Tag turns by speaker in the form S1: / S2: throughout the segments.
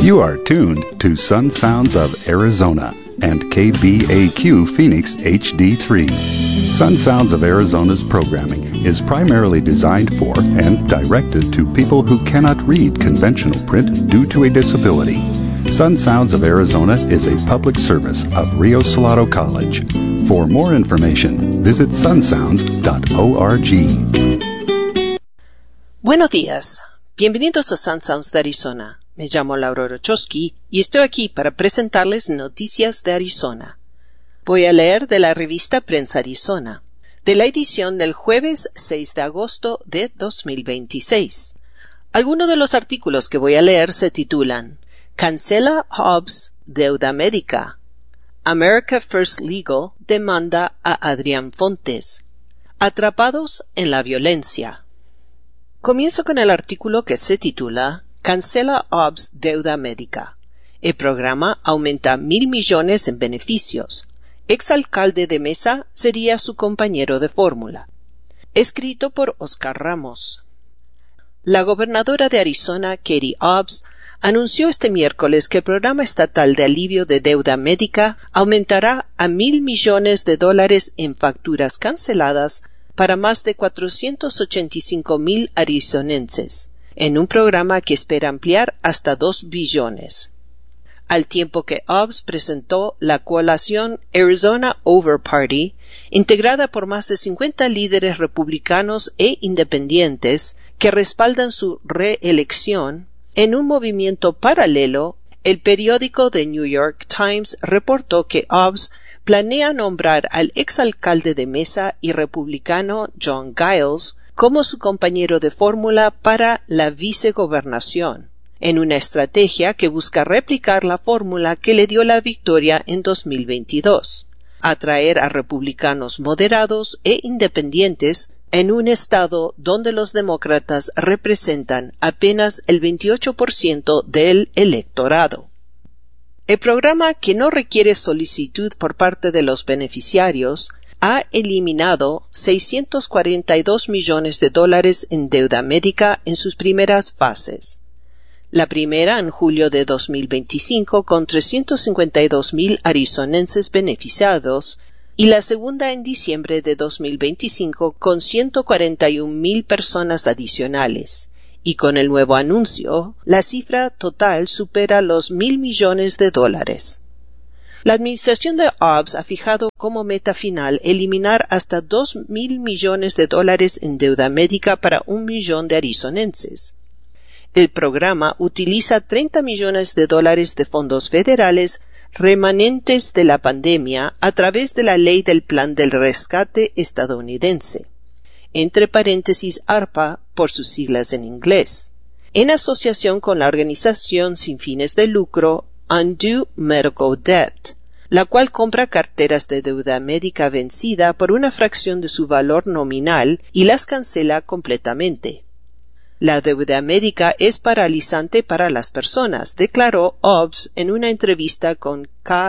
S1: You are tuned to Sun Sounds of Arizona and KBAQ Phoenix HD3. Sun Sounds of Arizona's programming is primarily designed for and directed to people who cannot read conventional print due to a disability. Sun Sounds of Arizona is a public service of Rio Salado College. For more information, visit sunsounds.org.
S2: Buenos días. Bienvenidos a Sun Sounds de Arizona. Me llamo Laura Rochowski y estoy aquí para presentarles noticias de Arizona. Voy a leer de la revista Prensa Arizona, de la edición del jueves 6 de agosto de 2026. Algunos de los artículos que voy a leer se titulan Cancela Hobbs deuda médica. America First Legal demanda a Adrián Fontes. Atrapados en la violencia. Comienzo con el artículo que se titula Cancela Hobbs deuda médica. El programa aumenta 1,000 millones en beneficios. Exalcalde de Mesa sería su compañero de fórmula. Escrito por Oscar Ramos. La gobernadora de Arizona, Katie Hobbs, anunció este miércoles que el programa estatal de alivio de deuda médica aumentará a 1,000 millones de dólares en facturas canceladas para más de 485,000 arizonenses, en un programa que espera ampliar hasta 2 billones. Al tiempo que Hobbs presentó la coalición Arizona Over Party, integrada por más de 50 líderes republicanos e independientes que respaldan su reelección, en un movimiento paralelo, el periódico The New York Times reportó que Hobbs planea nombrar al exalcalde de Mesa y republicano John Giles como su compañero de fórmula para la vicegobernación, en una estrategia que busca replicar la fórmula que le dio la victoria en 2022, atraer a republicanos moderados e independientes en un estado donde los demócratas representan apenas el 28% del electorado. El programa, que no requiere solicitud por parte de los beneficiarios, ha eliminado 642 millones de dólares en deuda médica en sus primeras fases. La primera en julio de 2025 con 352,000 arizonenses beneficiados y la segunda en diciembre de 2025 con 141,000 personas adicionales. Y con el nuevo anuncio, la cifra total supera los 1,000 millones de dólares. La administración de Hobbs ha fijado como meta final eliminar hasta 2,000 millones de dólares en deuda médica para 1 millón de arizonenses. El programa utiliza 30 millones de dólares de fondos federales remanentes de la pandemia a través de la ley del Plan del Rescate estadounidense, entre paréntesis ARPA por sus siglas en inglés, en asociación con la organización sin fines de lucro Undo Medical Debt, la cual compra carteras de deuda médica vencida por una fracción de su valor nominal y las cancela completamente. La deuda médica es paralizante para las personas, declaró Hobbs en una entrevista con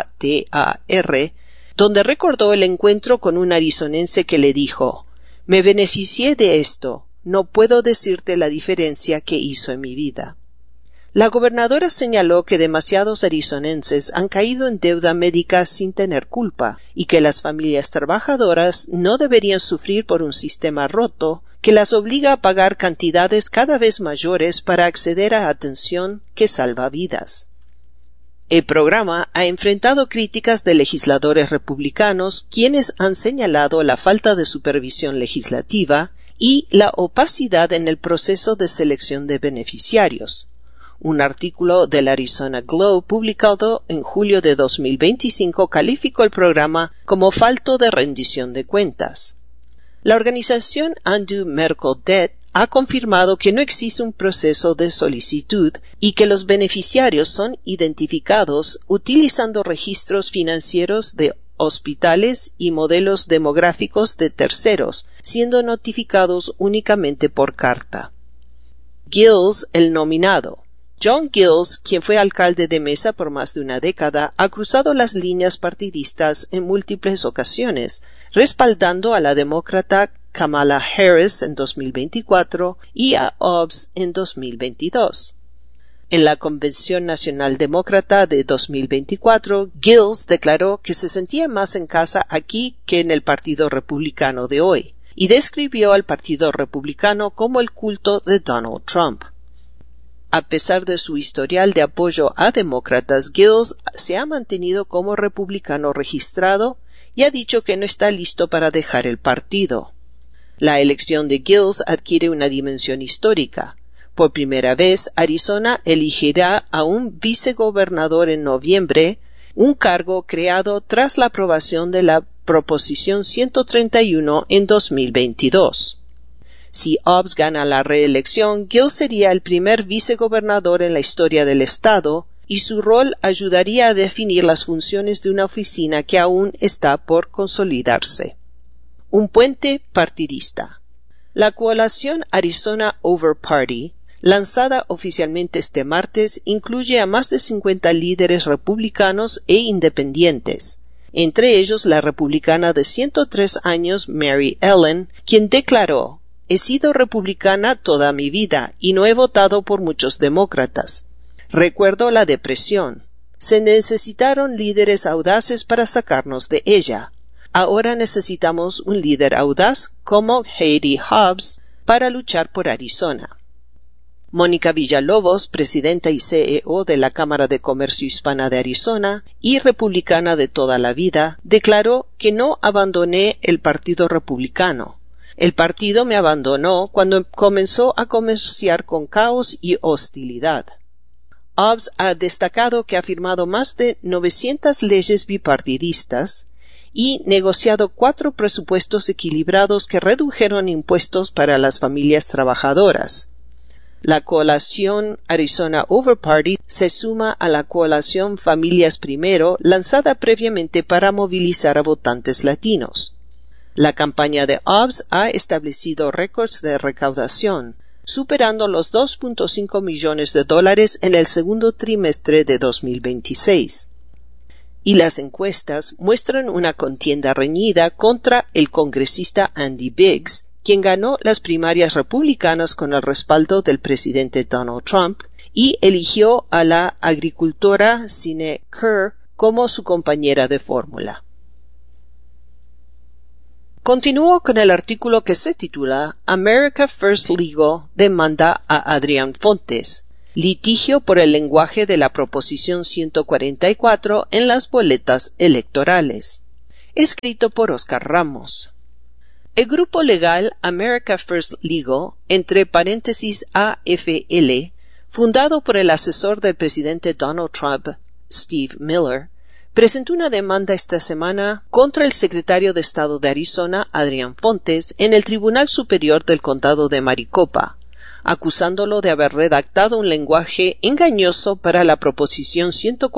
S2: KTAR, donde recordó el encuentro con un arizonense que le dijo: «Me beneficié de esto, no puedo decirte la diferencia que hizo en mi vida». La gobernadora señaló que demasiados arizonenses han caído en deuda médica sin tener culpa y que las familias trabajadoras no deberían sufrir por un sistema roto que las obliga a pagar cantidades cada vez mayores para acceder a atención que salva vidas. El programa ha enfrentado críticas de legisladores republicanos, quienes han señalado la falta de supervisión legislativa y la opacidad en el proceso de selección de beneficiarios. Un artículo del Arizona Globe publicado en julio de 2025 calificó el programa como falto de rendición de cuentas. La organización Undo Medical Debt ha confirmado que no existe un proceso de solicitud y que los beneficiarios son identificados utilizando registros financieros de hospitales y modelos demográficos de terceros, siendo notificados únicamente por carta. Giles, el nominado. John Giles, quien fue alcalde de Mesa por más de una década, ha cruzado las líneas partidistas en múltiples ocasiones, respaldando a la demócrata Kamala Harris en 2024 y a Hobbs en 2022. En la Convención Nacional Demócrata de 2024, Giles declaró que se sentía más en casa aquí que en el Partido Republicano de hoy, y describió al Partido Republicano como el culto de Donald Trump. A pesar de su historial de apoyo a demócratas, Giles se ha mantenido como republicano registrado y ha dicho que no está listo para dejar el partido. La elección de Giles adquiere una dimensión histórica. Por primera vez, Arizona elegirá a un vicegobernador en noviembre, un cargo creado tras la aprobación de la Proposición 131 en 2022. Si Hobbs gana la reelección, Giles sería el primer vicegobernador en la historia del estado, y su rol ayudaría a definir las funciones de una oficina que aún está por consolidarse. Un puente partidista. La coalición Arizona Over Party, lanzada oficialmente este martes, incluye a más de 50 líderes republicanos e independientes, entre ellos la republicana de 103 años Mary Ellen, quien declaró: «He sido republicana toda mi vida y no he votado por muchos demócratas. Recuerdo la depresión. Se necesitaron líderes audaces para sacarnos de ella. Ahora necesitamos un líder audaz como Katie Hobbs para luchar por Arizona». Mónica Villalobos, presidenta y CEO de la Cámara de Comercio Hispana de Arizona y republicana de toda la vida, declaró que no abandoné el Partido Republicano. El partido me abandonó cuando comenzó a comerciar con caos y hostilidad. Hobbs ha destacado que ha firmado más de 900 leyes bipartidistas y negociado 4 presupuestos equilibrados que redujeron impuestos para las familias trabajadoras. La coalición Arizona Over Party se suma a la coalición Familias Primero, lanzada previamente para movilizar a votantes latinos. La campaña de Hobbs ha establecido récords de recaudación, superando los $2.5 millones en el segundo trimestre de 2026. Y las encuestas muestran una contienda reñida contra el congresista Andy Biggs, quien ganó las primarias republicanas con el respaldo del presidente Donald Trump y eligió a la agricultora Sinead Kerr como su compañera de fórmula. Continúo con el artículo que se titula America First Legal demanda a Adrián Fontes, litigio por el lenguaje de la Proposición 144 en las boletas electorales, escrito por Oscar Ramos. El grupo legal America First Legal, entre paréntesis AFL, fundado por el asesor del presidente Donald Trump, Steve Miller, presentó una demanda esta semana contra el secretario de Estado de Arizona, Adrián Fontes, en el Tribunal Superior del Condado de Maricopa, acusándolo de haber redactado un lenguaje engañoso para la Proposición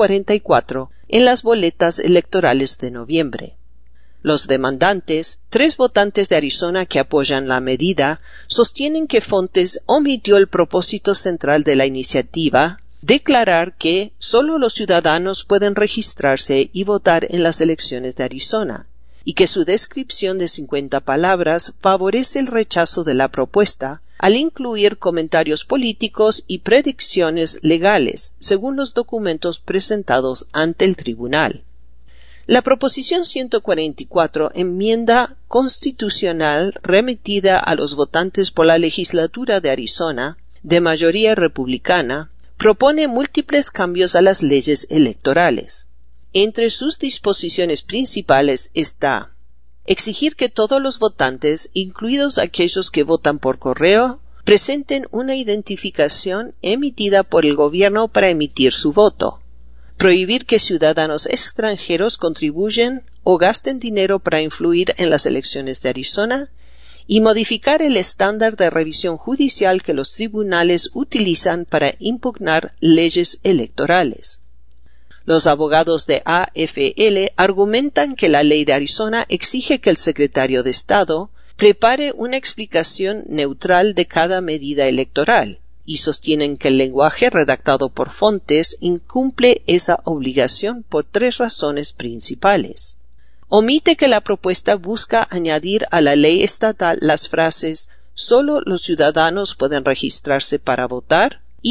S2: 144 en las boletas electorales de noviembre. Los demandantes, 3 votantes de Arizona que apoyan la medida, sostienen que Fontes omitió el propósito central de la iniciativa, declarar que solo los ciudadanos pueden registrarse y votar en las elecciones de Arizona, y que su descripción de 50 palabras favorece el rechazo de la propuesta al incluir comentarios políticos y predicciones legales, según los documentos presentados ante el tribunal. La Proposición 144, enmienda constitucional remitida a los votantes por la legislatura de Arizona, de mayoría republicana, propone múltiples cambios a las leyes electorales. Entre sus disposiciones principales está exigir que todos los votantes, incluidos aquellos que votan por correo, presenten una identificación emitida por el gobierno para emitir su voto. Prohibir que ciudadanos extranjeros contribuyan o gasten dinero para influir en las elecciones de Arizona y modificar el estándar de revisión judicial que los tribunales utilizan para impugnar leyes electorales. Los abogados de AFL argumentan que la ley de Arizona exige que el secretario de Estado prepare una explicación neutral de cada medida electoral, y sostienen que el lenguaje redactado por Fontes incumple esa obligación por 3 razones principales. Omite que la propuesta busca añadir a la ley estatal las frases «solo los ciudadanos pueden registrarse para votar» y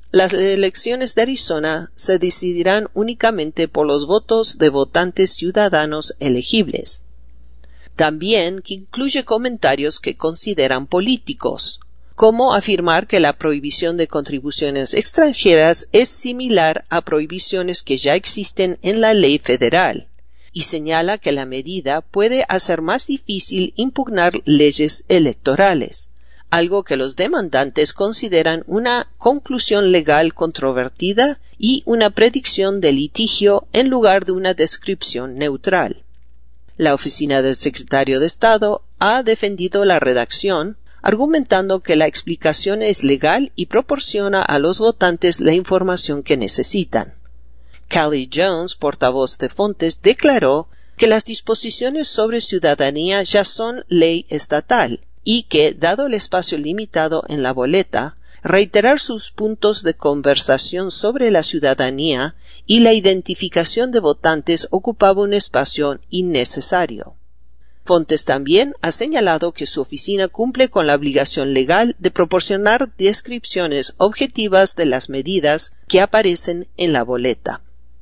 S2: las elecciones de Arizona se decidirán únicamente por los votos de votantes ciudadanos elegibles. También que incluye comentarios que consideran políticos, como afirmar que la prohibición de contribuciones extranjeras es similar a prohibiciones que ya existen en la ley federal, y señala que la medida puede hacer más difícil impugnar leyes electorales, algo que los demandantes consideran una conclusión legal controvertida y una predicción de litigio en lugar de una descripción neutral. La oficina del secretario de Estado ha defendido la redacción, argumentando que la explicación es legal y proporciona a los votantes la información que necesitan. Callie Jones, portavoz de Fontes, declaró que las disposiciones sobre ciudadanía ya son ley estatal y que, dado el espacio limitado en la boleta, reiterar sus puntos de conversación sobre la ciudadanía y la identificación de votantes ocupaba un espacio innecesario. Fontes también ha señalado que su oficina cumple con la obligación legal de proporcionar descripciones objetivas de las medidas que aparecen en la boleta.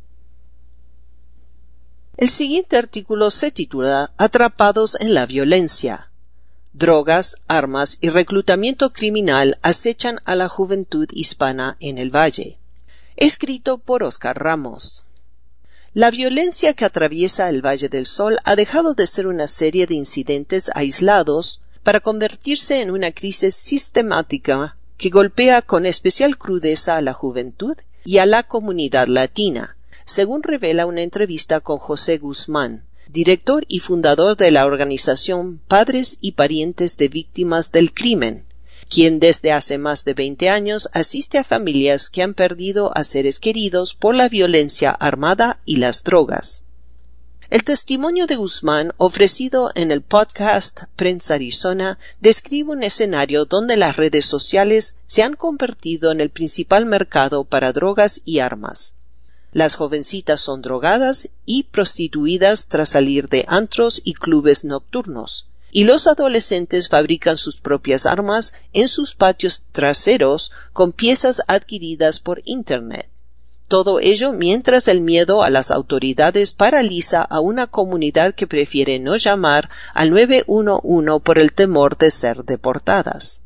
S2: El siguiente artículo se titula Atrapados en la violencia. Drogas, armas y reclutamiento criminal acechan a la juventud hispana en el Valle. Escrito por Oscar Ramos. La violencia que atraviesa el Valle del Sol ha dejado de ser una serie de incidentes aislados para convertirse en una crisis sistemática que golpea con especial crudeza a la juventud y a la comunidad latina, según revela una entrevista con José Guzmán, director y fundador de la organización Padres y Parientes de Víctimas del Crimen, quien desde hace más de 20 años asiste a familias que han perdido a seres queridos por la violencia armada y las drogas. El testimonio de Guzmán, ofrecido en el podcast Prensa Arizona, describe un escenario donde las redes sociales se han convertido en el principal mercado para drogas y armas. Las jovencitas son drogadas y prostituidas tras salir de antros y clubes nocturnos, y los adolescentes fabrican sus propias armas en sus patios traseros con piezas adquiridas por Internet. Todo ello mientras el miedo a las autoridades paraliza a una comunidad que prefiere no llamar al 911 por el temor de ser deportadas.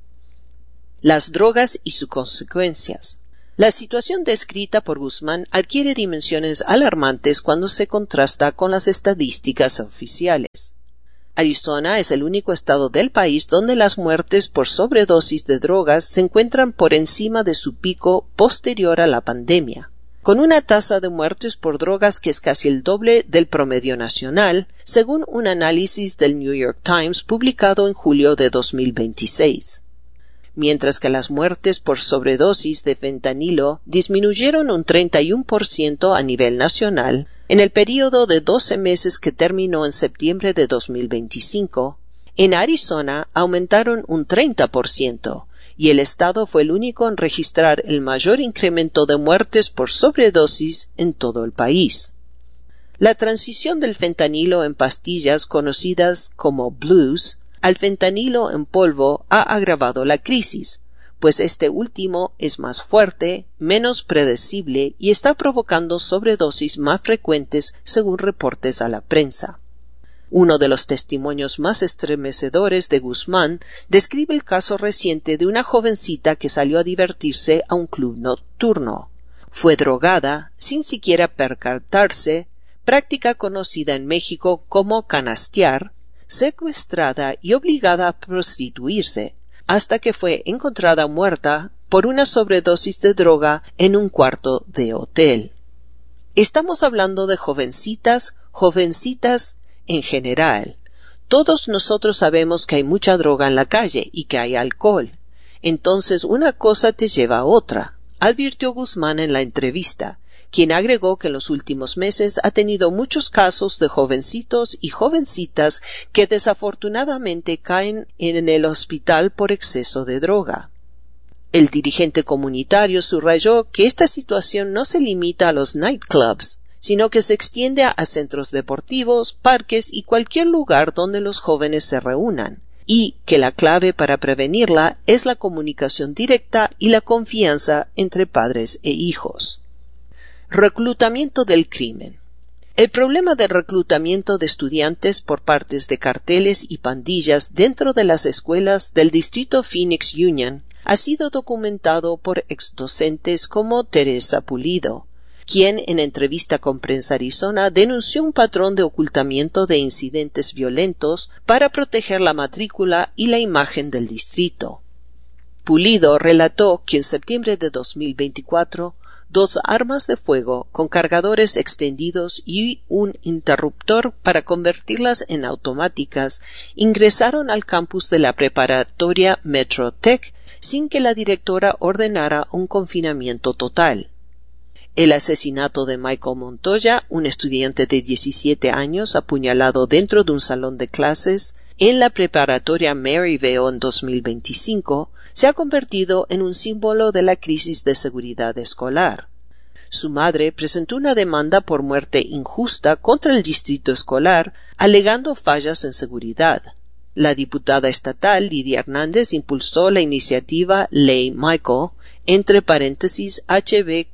S2: Las drogas y sus consecuencias. La situación descrita por Guzmán adquiere dimensiones alarmantes cuando se contrasta con las estadísticas oficiales. Arizona es el único estado del país donde las muertes por sobredosis de drogas se encuentran por encima de su pico posterior a la pandemia, con una tasa de muertes por drogas que es casi el doble del promedio nacional, según un análisis del New York Times publicado en julio de 2026. Mientras que las muertes por sobredosis de fentanilo disminuyeron un 31% a nivel nacional, en el período de 12 meses que terminó en septiembre de 2025, en Arizona aumentaron un 30%, y el estado fue el único en registrar el mayor incremento de muertes por sobredosis en todo el país. La transición del fentanilo en pastillas conocidas como blues al fentanilo en polvo ha agravado la crisis, pues este último es más fuerte, menos predecible y está provocando sobredosis más frecuentes según reportes a la prensa. Uno de los testimonios más estremecedores de Guzmán describe el caso reciente de una jovencita que salió a divertirse a un club nocturno. Fue drogada sin siquiera percatarse, práctica conocida en México como canastear, secuestrada y obligada a prostituirse, hasta que fue encontrada muerta por una sobredosis de droga en un cuarto de hotel. Estamos hablando de jovencitas en general. Todos nosotros sabemos que hay mucha droga en la calle y que hay alcohol. Entonces una cosa te lleva a otra, advirtió Guzmán en la entrevista, quien agregó que en los últimos meses ha tenido muchos casos de jovencitos y jovencitas que desafortunadamente caen en el hospital por exceso de droga. El dirigente comunitario subrayó que esta situación no se limita a los nightclubs, sino que se extiende a centros deportivos, parques y cualquier lugar donde los jóvenes se reúnan, y que la clave para prevenirla es la comunicación directa y la confianza entre padres e hijos. Reclutamiento del crimen. El problema del reclutamiento de estudiantes por parte de carteles y pandillas dentro de las escuelas del distrito Phoenix Union ha sido documentado por exdocentes como Teresa Pulido, quien en entrevista con Prensa Arizona denunció un patrón de ocultamiento de incidentes violentos para proteger la matrícula y la imagen del distrito. Pulido relató que en septiembre de 2024, 2 armas de fuego con cargadores extendidos y un interruptor para convertirlas en automáticas ingresaron al campus de la preparatoria Metro Tech sin que la directora ordenara un confinamiento total. El asesinato de Michael Montoya, un estudiante de 17 años apuñalado dentro de un salón de clases en la preparatoria Maryvale en 2025, se ha convertido en un símbolo de la crisis de seguridad escolar. Su madre presentó una demanda por muerte injusta contra el distrito escolar, alegando fallas en seguridad. La diputada estatal Lidia Hernández impulsó la iniciativa Ley Michael, entre paréntesis HB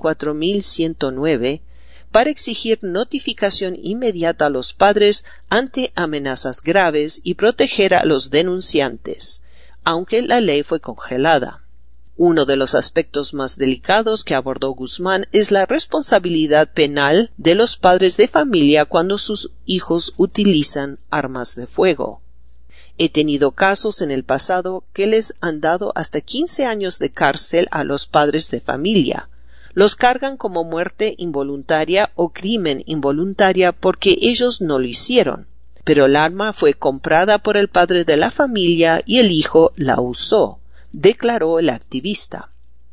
S2: 4109, para exigir notificación inmediata a los padres ante amenazas graves y proteger a los denunciantes, aunque la ley fue congelada. Uno de los aspectos más delicados que abordó Guzmán es la responsabilidad penal de los padres de familia cuando sus hijos utilizan armas de fuego. He tenido casos en el pasado que les han dado hasta 15 años de cárcel a los padres de familia. Los cargan como muerte involuntaria o crimen involuntaria porque ellos no lo hicieron, pero el arma fue comprada por el padre de la familia y el hijo la usó, declaró el activista.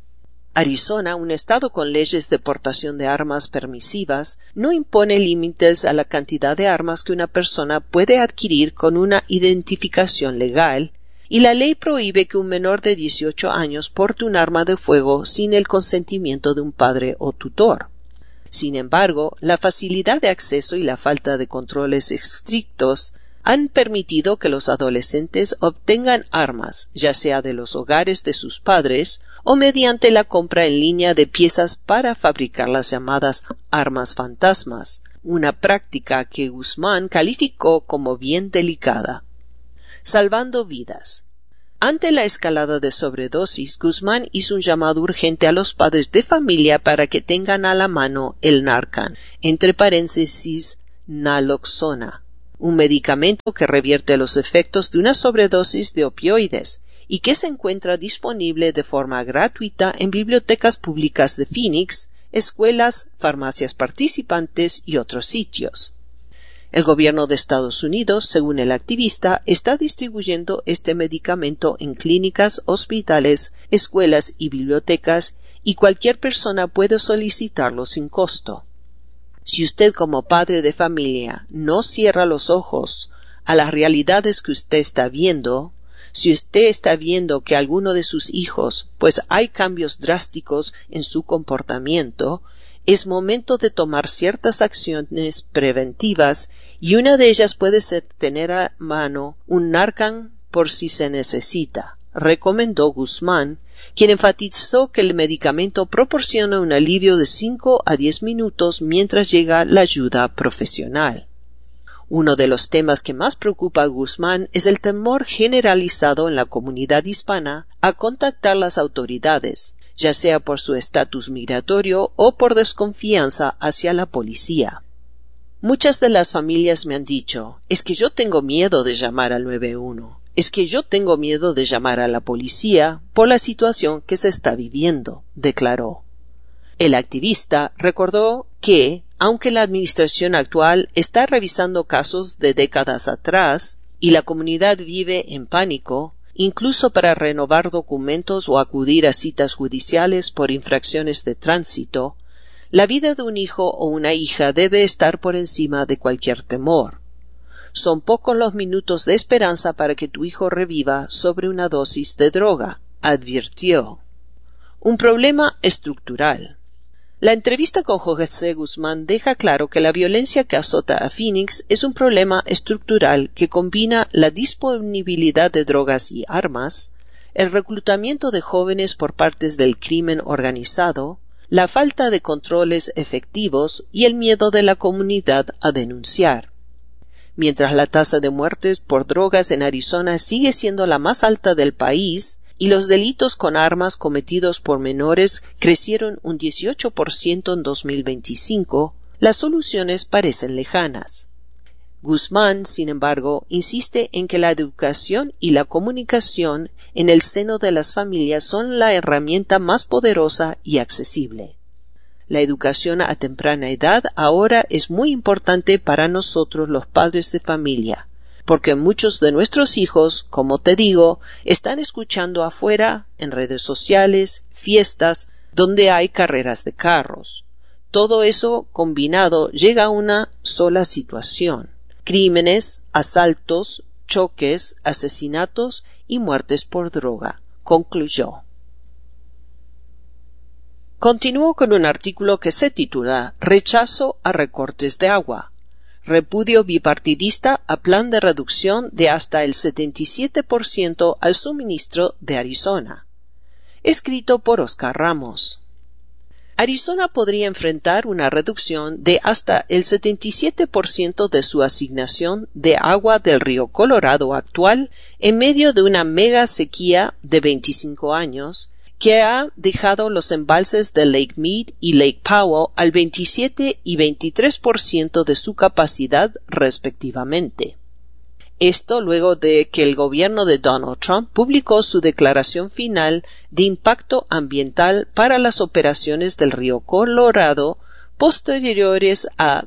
S2: Arizona, un estado con leyes de portación de armas permisivas, no impone límites a la cantidad de armas que una persona puede adquirir con una identificación legal, y la ley prohíbe que un menor de 18 años porte un arma de fuego sin el consentimiento de un padre o tutor. Sin embargo, la facilidad de acceso y la falta de controles estrictos han permitido que los adolescentes obtengan armas, ya sea de los hogares de sus padres o mediante la compra en línea de piezas para fabricar las llamadas armas fantasmas, una práctica que Guzmán calificó como bien delicada. Salvando vidas. Ante la escalada de sobredosis, Guzmán hizo un llamado urgente a los padres de familia para que tengan a la mano el Narcan, entre paréntesis, naloxona, un medicamento que revierte los efectos de una sobredosis de opioides y que se encuentra disponible de forma gratuita en bibliotecas públicas de Phoenix, escuelas, farmacias participantes y otros sitios. El gobierno de Estados Unidos, según el activista, está distribuyendo este medicamento en clínicas, hospitales, escuelas y bibliotecas, y cualquier persona puede solicitarlo sin costo. Si usted como padre de familia no cierra los ojos a las realidades que usted está viendo, si usted está viendo que alguno de sus hijos, pues hay cambios drásticos en su comportamiento, es momento de tomar ciertas acciones preventivas y una de ellas puede ser tener a mano un Narcan por si se necesita, recomendó Guzmán, quien enfatizó que el medicamento proporciona un alivio de 5 a 10 minutos mientras llega la ayuda profesional. Uno de los temas que más preocupa a Guzmán es el temor generalizado en la comunidad hispana a contactar las autoridades, ya sea por su estatus migratorio o por desconfianza hacia la policía. Muchas de las familias me han dicho, es que yo tengo miedo de llamar al 911, es que yo tengo miedo de llamar a la policía por la situación que se está viviendo, declaró. El activista recordó que, aunque la administración actual está revisando casos de décadas atrás y la comunidad vive en pánico, incluso para renovar documentos o acudir a citas judiciales por infracciones de tránsito, la vida de un hijo o una hija debe estar por encima de cualquier temor. Son pocos los minutos de esperanza para que tu hijo reviva sobre una dosis de droga, advirtió. Un problema estructural. La entrevista con José Guzmán deja claro que la violencia que azota a Phoenix es un problema estructural que combina la disponibilidad de drogas y armas, el reclutamiento de jóvenes por parte del crimen organizado, la falta de controles efectivos y el miedo de la comunidad a denunciar. Mientras la tasa de muertes por drogas en Arizona sigue siendo la más alta del país, y los delitos con armas cometidos por menores crecieron un 18% en 2025, las soluciones parecen lejanas. Guzmán, sin embargo, insiste en que la educación y la comunicación en el seno de las familias son la herramienta más poderosa y accesible. La educación a temprana edad ahora es muy importante para nosotros los padres de familia, porque muchos de nuestros hijos, como te digo, están escuchando afuera, en redes sociales, fiestas, donde hay carreras de carros. Todo eso combinado llega a una sola situación: crímenes, asaltos, choques, asesinatos y muertes por droga, concluyó. Continuó con un artículo que se titula Rechazo a recortes de agua. Repudio bipartidista a plan de reducción de hasta el 77% al suministro de Arizona. Escrito por Oscar Ramos. Arizona podría enfrentar una reducción de hasta el 77% de su asignación de agua del río Colorado actual en medio de una mega sequía de 25 años que ha dejado los embalses de Lake Mead y Lake Powell al 27 y 23% de su capacidad respectivamente. Esto luego de que el gobierno de Donald Trump publicó su declaración final de impacto ambiental para las operaciones del río Colorado posteriores a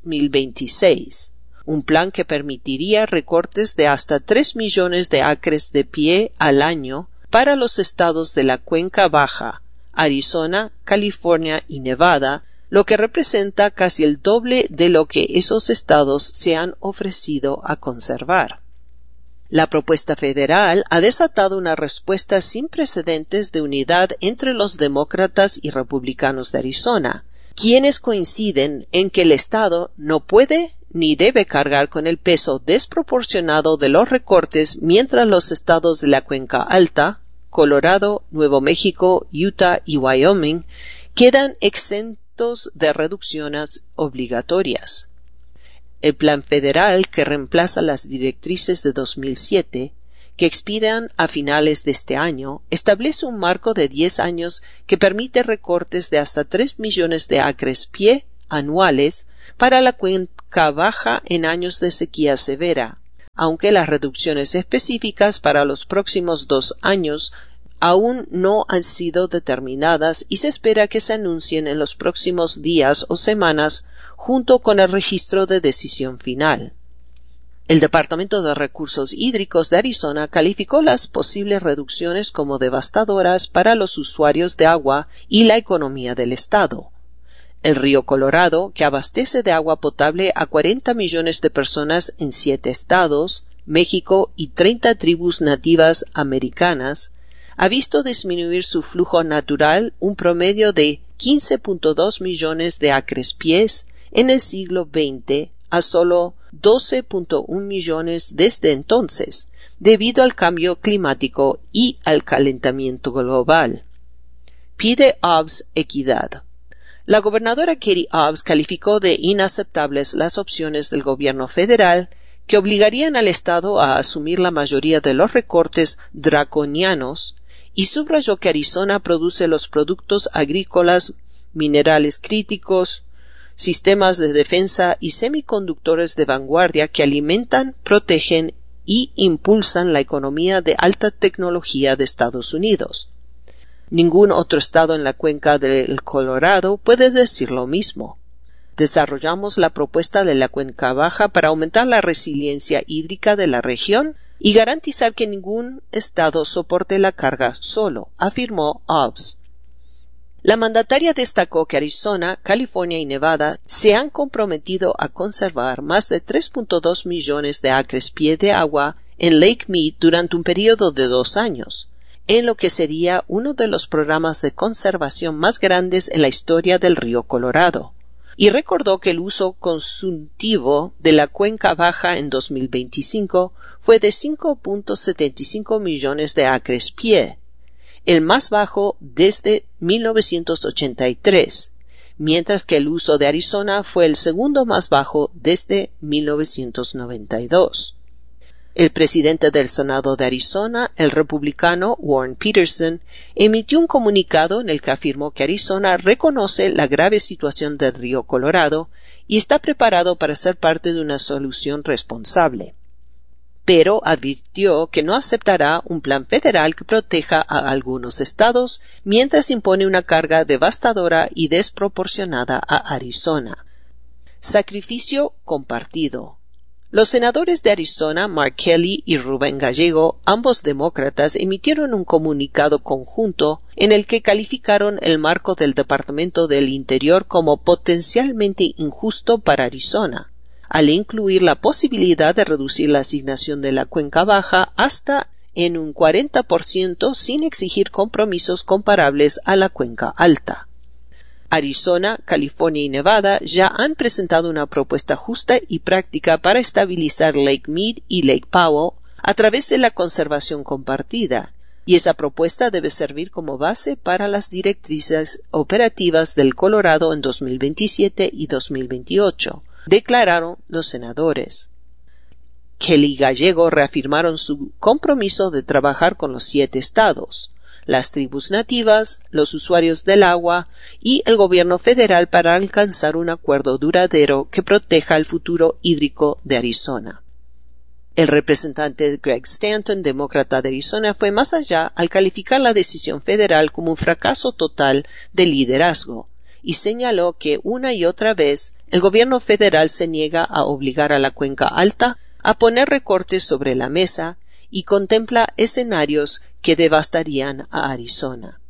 S2: 2026, un plan que permitiría recortes de hasta 3 millones de acres de pie al año para los estados de la Cuenca Baja, Arizona, California y Nevada, lo que representa casi el doble de lo que esos estados se han ofrecido a conservar. La propuesta federal ha desatado una respuesta sin precedentes de unidad entre los demócratas y republicanos de Arizona, quienes coinciden en que el estado no puede ni debe cargar con el peso desproporcionado de los recortes mientras los estados de la Cuenca Alta, Colorado, Nuevo México, Utah y Wyoming quedan exentos de reducciones obligatorias. El plan federal, que reemplaza las directrices de 2007, que expiran a finales de este año, establece un marco de 10 años que permite recortes de hasta 3 millones de acres pie anuales para la Cuenca Baja en años de sequía severa, aunque las reducciones específicas para los próximos 2 años aún no han sido determinadas y se espera que se anuncien en los próximos días o semanas junto con el registro de decisión final. El Departamento de Recursos Hídricos de Arizona calificó las posibles reducciones como devastadoras para los usuarios de agua y la economía del estado. El río Colorado, que abastece de agua potable a 40 millones de personas en 7 estados, México y 30 tribus nativas americanas, ha visto disminuir su flujo natural un promedio de 15.2 millones de acres pies en el siglo XX a solo 12.1 millones desde entonces, debido al cambio climático y al calentamiento global. Pide Hobbs equidad. La gobernadora Katie Hobbs calificó de inaceptables las opciones del gobierno federal que obligarían al Estado a asumir la mayoría de los recortes draconianos y subrayó que Arizona produce los productos agrícolas, minerales críticos, sistemas de defensa y semiconductores de vanguardia que alimentan, protegen y impulsan la economía de alta tecnología de Estados Unidos. Ningún otro estado en la cuenca del Colorado puede decir lo mismo. Desarrollamos la propuesta de la Cuenca Baja para aumentar la resiliencia hídrica de la región y garantizar que ningún estado soporte la carga solo, afirmó Hobbs. La mandataria destacó que Arizona, California y Nevada se han comprometido a conservar más de 3.2 millones de acres pie de agua en Lake Mead durante un periodo de 2 años, en lo que sería uno de los programas de conservación más grandes en la historia del río Colorado, y recordó que el uso consultivo de la cuenca baja en 2025 fue de 5.75 millones de acres pie, el más bajo desde 1983, mientras que el uso de Arizona fue el segundo más bajo desde 1992. El presidente del Senado de Arizona, el republicano Warren Peterson, emitió un comunicado en el que afirmó que Arizona reconoce la grave situación del río Colorado y está preparado para ser parte de una solución responsable, pero advirtió que no aceptará un plan federal que proteja a algunos estados mientras impone una carga devastadora y desproporcionada a Arizona. Sacrificio compartido. Los senadores de Arizona, Mark Kelly y Rubén Gallego, ambos demócratas, emitieron un comunicado conjunto en el que calificaron el marco del Departamento del Interior como potencialmente injusto para Arizona, al incluir la posibilidad de reducir la asignación de la cuenca baja hasta en un 40% sin exigir compromisos comparables a la cuenca alta. Arizona, California y Nevada ya han presentado una propuesta justa y práctica para estabilizar Lake Mead y Lake Powell a través de la conservación compartida, y esa propuesta debe servir como base para las directrices operativas del Colorado en 2027 y 2028, declararon los senadores. Kelly y Gallego reafirmaron su compromiso de trabajar con los 7 estados, las tribus nativas, los usuarios del agua y el gobierno federal para alcanzar un acuerdo duradero que proteja el futuro hídrico de Arizona. El representante Greg Stanton, demócrata de Arizona, fue más allá al calificar la decisión federal como un fracaso total de liderazgo y señaló que una y otra vez el gobierno federal se niega a obligar a la cuenca alta a poner recortes sobre la mesa y contempla escenarios que devastarían a Arizona.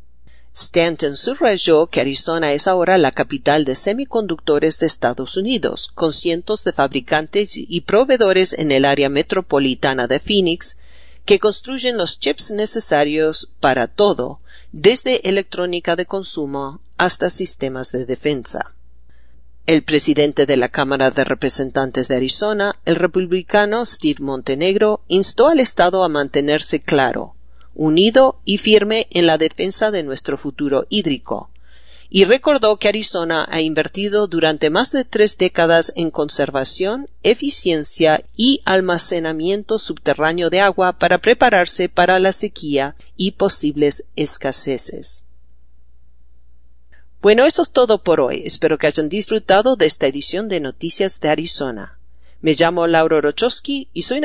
S2: Stanton subrayó que Arizona es ahora la capital de semiconductores de Estados Unidos, con cientos de fabricantes y proveedores en el área metropolitana de Phoenix que construyen los chips necesarios para todo, desde electrónica de consumo hasta sistemas de defensa. El presidente de la Cámara de Representantes de Arizona, el republicano Steve Montenegro, instó al Estado a mantenerse claro, unido y firme en la defensa de nuestro futuro hídrico, y recordó que Arizona ha invertido durante más de 3 décadas en conservación, eficiencia y almacenamiento subterráneo de agua para prepararse para la sequía y posibles escaseces. Bueno, eso es todo por hoy. Espero que hayan disfrutado de esta edición de Noticias de Arizona. Me llamo Laura Orochowski y soy